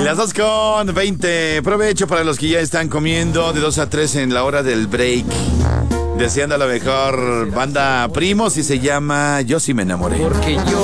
Las 2:20. Provecho para los que ya están comiendo de 2 a 3 en la hora del break. Deseando a la mejor banda Primos y se llama Yo sí me enamoré. Porque yo